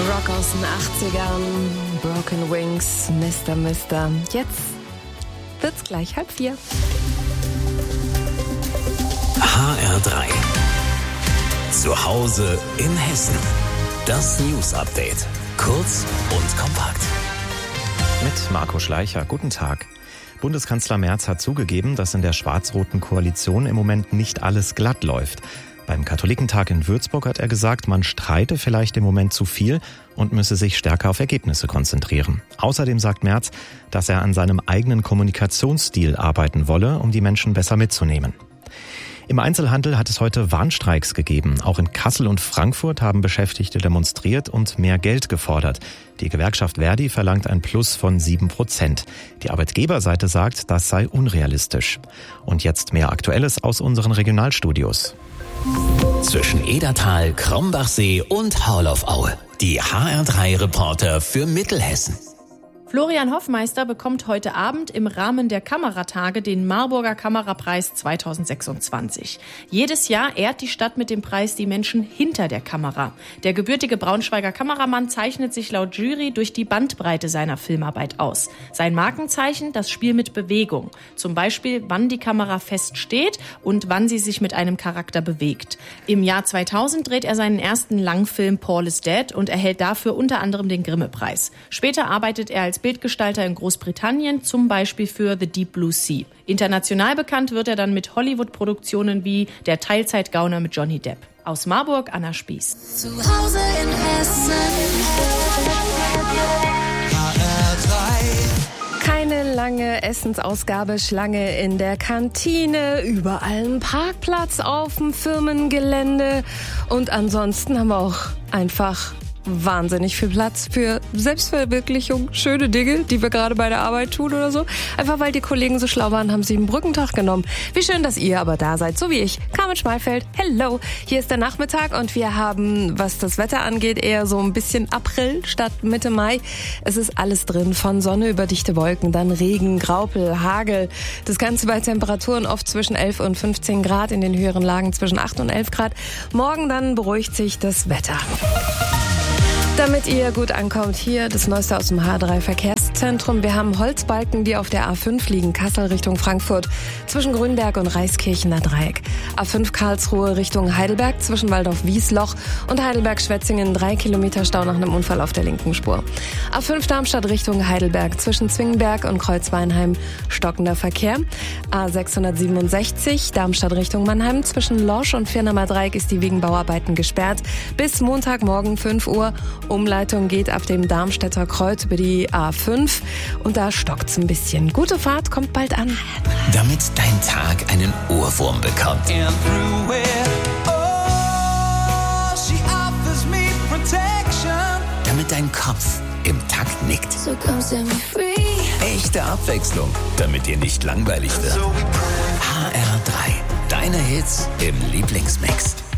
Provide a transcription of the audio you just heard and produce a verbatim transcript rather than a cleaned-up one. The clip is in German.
Rock aus den achtzigern, Broken Wings, Mister Mister. Jetzt wird's gleich halb vier. H R drei. Zu Hause in Hessen. Das News Update. Kurz und kompakt. Mit Marco Schleicher. Guten Tag. Bundeskanzler Merz hat zugegeben, dass in der schwarz-roten Koalition im Moment nicht alles glatt läuft. Beim Katholikentag in Würzburg hat er gesagt, man streite vielleicht im Moment zu viel und müsse sich stärker auf Ergebnisse konzentrieren. Außerdem sagt Merz, dass er an seinem eigenen Kommunikationsstil arbeiten wolle, um die Menschen besser mitzunehmen. Im Einzelhandel hat es heute Warnstreiks gegeben. Auch in Kassel und Frankfurt haben Beschäftigte demonstriert und mehr Geld gefordert. Die Gewerkschaft Verdi verlangt ein Plus von sieben Prozent. Die Arbeitgeberseite sagt, das sei unrealistisch. Und jetzt mehr Aktuelles aus unseren Regionalstudios. Zwischen Edertal, Krombachsee und Haulauf-Aue. Die H R drei Reporter für Mittelhessen. Florian Hoffmeister bekommt heute Abend im Rahmen der Kameratage den Marburger Kamerapreis zweitausendsechsundzwanzig. Jedes Jahr ehrt die Stadt mit dem Preis die Menschen hinter der Kamera. Der gebürtige Braunschweiger Kameramann zeichnet sich laut Jury durch die Bandbreite seiner Filmarbeit aus. Sein Markenzeichen, das Spiel mit Bewegung. Zum Beispiel, wann die Kamera fest steht und wann sie sich mit einem Charakter bewegt. Im Jahr zweitausend dreht er seinen ersten Langfilm Paul is Dead und erhält dafür unter anderem den Grimme-Preis. Später arbeitet er als Bildgestalter in Großbritannien, zum Beispiel für The Deep Blue Sea. International bekannt wird er dann mit Hollywood-Produktionen wie Der Teilzeitgauner mit Johnny Depp. Aus Marburg, Anna Spieß. Zu Hause in Hessen. H R drei. Keine lange Essensausgabe, Schlange in der Kantine, überall ein Parkplatz auf dem Firmengelände. Und ansonsten haben wir auch einfach wahnsinnig viel Platz für Selbstverwirklichung, schöne Dinge, die wir gerade bei der Arbeit tun oder so. Einfach weil die Kollegen so schlau waren, haben sie einen Brückentag genommen. Wie schön, dass ihr aber da seid, so wie ich. Carmen Schmeifeld, hello. Hier ist der Nachmittag und wir haben, was das Wetter angeht, eher so ein bisschen April statt Mitte Mai. Es ist alles drin, von Sonne über dichte Wolken, dann Regen, Graupel, Hagel. Das Ganze bei Temperaturen oft zwischen elf und fünfzehn Grad, in den höheren Lagen zwischen acht und elf Grad. Morgen dann beruhigt sich das Wetter. Damit ihr gut ankommt, hier das Neueste aus dem H drei Verkehrszentrum. Wir haben Holzbalken, die auf der A fünf liegen, Kassel Richtung Frankfurt, zwischen Grünberg und Reiskirchener Dreieck. A fünf Karlsruhe Richtung Heidelberg, zwischen Waldorf-Wiesloch und Heidelberg-Schwetzingen, drei Kilometer Stau nach einem Unfall auf der linken Spur. A fünf Darmstadt Richtung Heidelberg, zwischen Zwingenberg und Kreuzweinheim, stockender Verkehr. A sechshundertsiebenundsechzig Darmstadt Richtung Mannheim, zwischen Lorsch und Firnamer Dreieck ist die wegen Bauarbeiten gesperrt. Bis Montagmorgen fünf Uhr. Umleitung geht ab dem Darmstädter Kreuz über die A fünf und da stockt's ein bisschen. Gute Fahrt, kommt bald an. Damit dein Tag einen Ohrwurm bekommt. Damit dein Kopf im Takt nickt. So come set me free. Echte Abwechslung, damit dir nicht langweilig wird. H R drei, deine Hits im Lieblingsmix.